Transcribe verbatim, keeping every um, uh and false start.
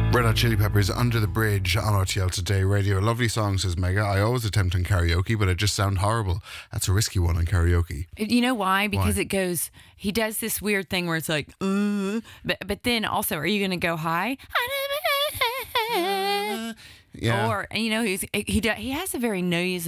Red Hot Chili Peppers, Under the Bridge on R T L Today Radio. A lovely song, says Mega. I always attempt on karaoke, but I just sound horrible. That's a risky one on karaoke. You know why? Because Why? it goes, he does this weird thing where it's like, uh, but, but then also, are you going to go high? Yeah. Or, you know, he's, he, do- he has a very noisy